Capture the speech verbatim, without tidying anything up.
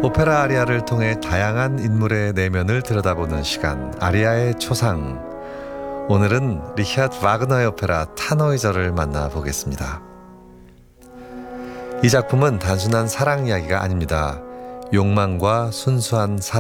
오페라 아리아를 통해 다양한 인물의 내면을 들여다보는 시간, 아리아의 초상. 오늘은 리히아르트 와그너의 오페라 타노이저를 만나보겠습니다. 이 작품은 단순한 사랑 이야기가 아닙니다. 욕망과 순수한 사랑,